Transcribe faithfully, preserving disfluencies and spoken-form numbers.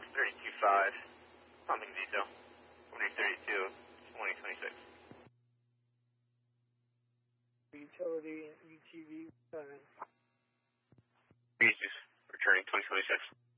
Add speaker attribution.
Speaker 1: thirty-two five, pumping detail, twenty thirty-two, twenty twenty-six.
Speaker 2: Utility, U T V seven.
Speaker 1: Beaches, returning twenty twenty-six.